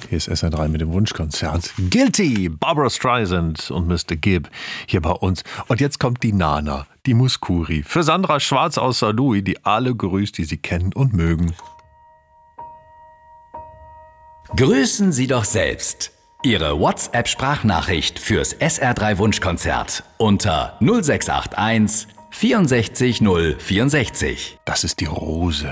Hier ist SR3 mit dem Wunschkonzert. Guilty, Barbra Streisand und Mr. Gibb hier bei uns. Und jetzt kommt die Nana, die Muskuri. Für Sandra Schwarz aus Saarlouis, die alle grüßt, die sie kennen und mögen. Grüßen Sie doch selbst. Ihre WhatsApp-Sprachnachricht fürs SR3 Wunschkonzert unter 0681 64 064. Das ist die Rose.